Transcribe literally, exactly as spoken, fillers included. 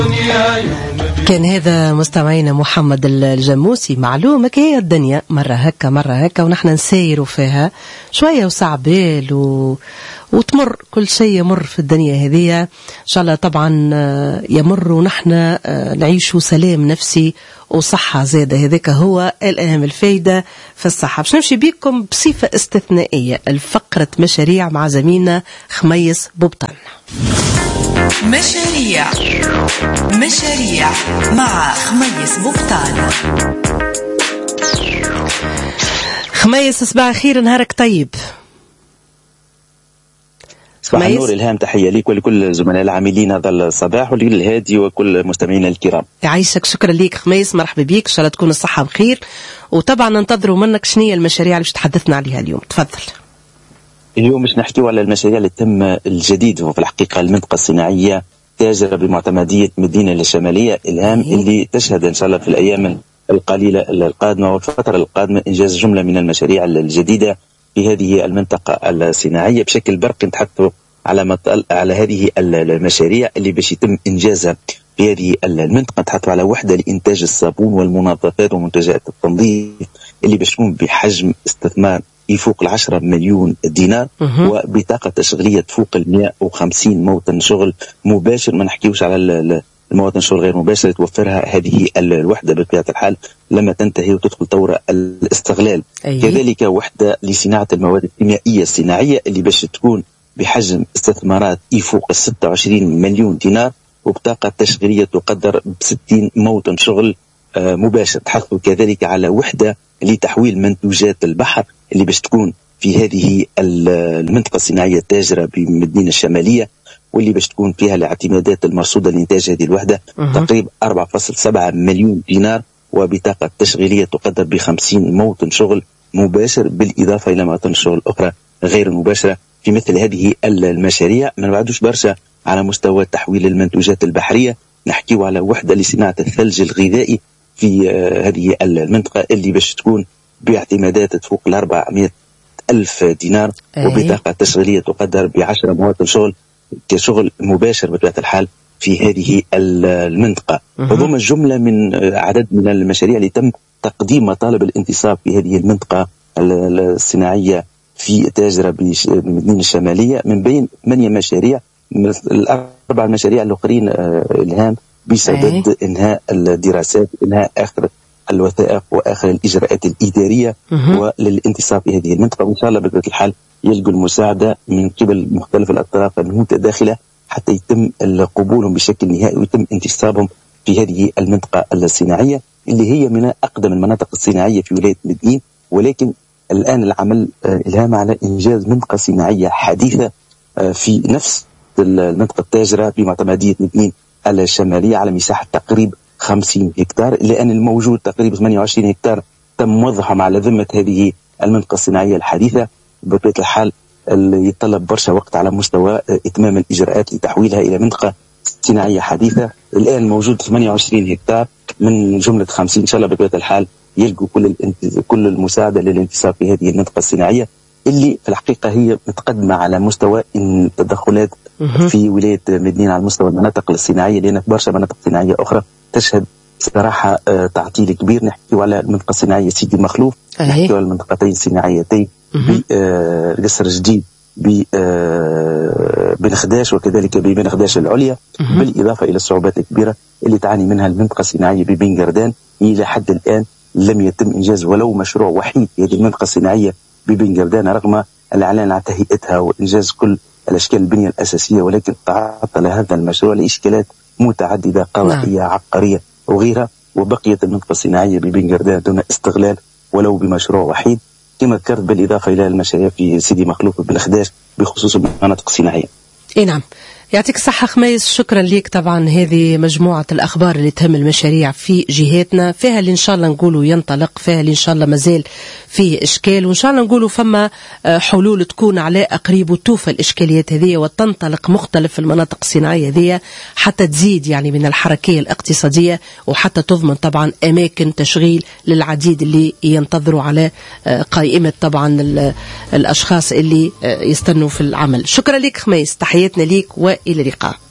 كان هذا مستمعينا محمد الجموسي. معلومة هي الدنيا مرة هكا مرة هكا ونحن نسايروا فيها شوية وصعبال و... وتمر كل شيء يمر في الدنيا هذه إن شاء الله طبعا يمر ونحن نعيش سلام نفسي وصحة زادة. هذاك هو الأهم، الفايدة في الصحة. باش نمشي بيكم بصفة استثنائية الفقرة مشاريع مع زميلنا خميس بوبطان. مشاريع مشاريع مع خميس بوبطان. خميس صباح خير، نهارك طيب. صباح النور إلهام، تحية ليك ولكل زملاء العاملين هذا الصباح ولكل هادي وكل مستمعينا الكرام. يعيشك، شكرا ليك خميس، مرحبا بيك، إن شاء الله تكون الصحة بخير. وطبعا ننتظروا منك شنية المشاريع اللي تحدثنا عليها اليوم، تفضل. اليوم مش نحكيو على المشاريع اللي تم الجديد وفي الحقيقة المنطقة الصناعية تاجرة بمعتمدية مدينة الشمالية إلهام، اللي تشهد إن شاء الله في الأيام القليلة القادمة والفترة القادمة إنجاز جملة من المشاريع الجديدة في هذه المنطقة الصناعية. بشكل برقي نتحدثوا على مطل... على هذه المشاريع اللي باش يتم إنجازها في هذه المنطقة. نتحدثوا على وحدة لإنتاج الصابون والمنظفات ومنتجات التنظيف اللي باش تكون بحجم استثمار يفوق العشرة مليون دينار وبطاقة تشغيلية تفوق المئة وخمسين موطن شغل مباشر. ما نحكيوش على المواطن شغل غير مباشر توفرها هذه الوحدة بطبيعة الحال لما تنتهي وتدخل طور الاستغلال. أيه. كذلك وحدة لصناعة المواد الكيميائية الصناعية اللي باش تكون بحجم استثمارات يفوق ستة وعشرين مليون دينار وبطاقة تشغيلية تقدر بستين موطن شغل مباشر. تحدثوا كذلك على وحدة لتحويل منتوجات البحر اللي باش تكون في هذه المنطقة الصناعية التاجرة بمدينة الشمالية واللي باش تكون فيها الاعتمادات المرصودة لإنتاج هذه الوحدة تقريبا أربعة فاصلة سبعة مليون دينار وبطاقة تشغيلية تقدر بخمسين موطن شغل مباشر بالإضافة إلى مواطن شغل أخرى غير مباشرة. في مثل هذه المشاريع ما نبعدوش برشا على مستوى تحويل المنتوجات البحرية، نحكيو على وحدة لصناعة الثلج الغذائي في هذه المنطقة اللي باش تكون باعتمادات تفوق الأربعمائة ألف دينار أيه. وبطاقة تشغيلية تقدر بعشرة مواطن شغل كشغل مباشر بطبيعة الحال في هذه المنطقة. وضم الجملة من عدد من المشاريع اللي تم تقديم مطالب الانتصاب في هذه المنطقة الصناعية في تاجرة بالمدينة الشمالية، من بين ثمانية مشاريع من الأربع المشاريع الأخرين إلهام بسبب أيه. إنهاء الدراسات، إنهاء آخر الوثائق وآخر الإجراءات الإدارية وللانتصاب في هذه المنطقة. وإن شاء الله بطبيعة الحال يلقوا المساعدة من قبل مختلف الأطراف المتداخلة حتى يتم قبولهم بشكل نهائي ويتم انتصابهم في هذه المنطقة الصناعية اللي هي من أقدم المناطق الصناعية في ولاية مدين. ولكن الآن العمل إلهام على إنجاز منطقة صناعية حديثة في نفس المنطقة التاجرة بمعتمدية مدين الشمالية على مساحة تقريبا خمسين هكتار. الآن الموجود تقريبا ثمانية وعشرين هكتار تم وضعهم على ذمة هذه المنطقة الصناعية الحديثة. بطبيعة الحال يتطلب برشا وقت على مستوى إتمام الإجراءات لتحويلها إلى منطقة صناعية حديثة. الآن موجود ثمانية وعشرين هكتار من جملة خمسين. إن شاء الله بطبيعة الحال يلقوا كل كل المساعدة للانتصاب في هذه المنطقة الصناعية اللي في الحقيقة هي متقدمة على مستوى التدخلات في ولاية مدين على مستوى المناطق الصناعية، لأن برشا مناطق صناعية أخرى تشهد صراحة تعطيل كبير. نحكي على المنطقة الصناعية سيدي مخلوف، نحكي على المنطقتين الصناعيتين بقصر جديد بن خداش وكذلك ببن خداش العليا، بالإضافة إلى الصعوبات الكبيرة اللي تعاني منها المنطقة الصناعية ببن قردان. إلى حد الآن لم يتم إنجاز ولو مشروع وحيد في هذه المنطقة الصناعية ببن قردان رغم الإعلان عن تهيئتها وإنجاز كل الأشكال البنية الأساسية، ولكن تعطل هذا المشروع لإشكالات متعددة قضائية عقارية وغيرها، وبقيت المنطقة الصناعية ببن قردان دون استغلال ولو بمشروع وحيد كما ذكرت، بالإضافة إلى المشاريع في سيدي مخلوف بن خداش بخصوص المناطق الصناعية. اي نعم، يعطيك الصحة خميس، شكرا ليك. طبعا هذه مجموعة الأخبار اللي تهم المشاريع في جهاتنا، فيها اللي إن شاء الله نقولوا ينطلق، فيها اللي إن شاء الله مازال فيه إشكال، وإن شاء الله نقولوا فما حلول تكون على قريب وتوفى الإشكاليات هذه وتنطلق مختلف المناطق الصناعية هذه حتى تزيد يعني من الحركية الاقتصادية وحتى تضمن طبعا أماكن تشغيل للعديد اللي ينتظروا على قائمة طبعا الأشخاص اللي يستنوا في العمل. شكرا لك خميس، تحياتنا ليك وإلى اللقاء.